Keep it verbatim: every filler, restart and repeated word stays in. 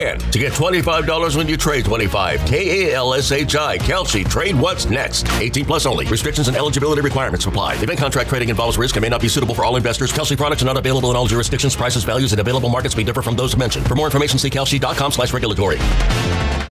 To get twenty-five dollars when you trade twenty-five. K A L S H I. Kalshi. Trade what's next. eighteen plus only. Restrictions and eligibility requirements apply. Event contract trading involves risk and may not be suitable for all investors. Kalshi products are not available in all jurisdictions. Prices, values, and available markets may differ from those mentioned. For more information, see kalshi dot com slash regulatory.